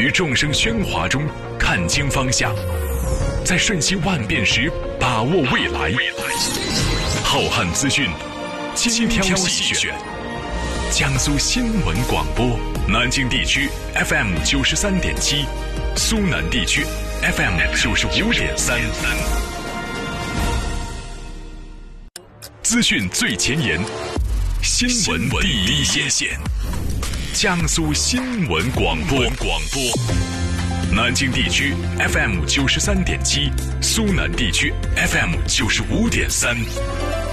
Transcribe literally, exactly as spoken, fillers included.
于众生喧哗中看清方向，在瞬息万变时把握未来。浩瀚资讯，精挑细选。江苏新闻广播，南京地区 F M 九十三点七，苏南地区 F M 九十五点三。资讯最前沿，新闻第一线。江苏新闻广播，广播，南京地区 F M 九十三点七，苏南地区 F M 九十五点三。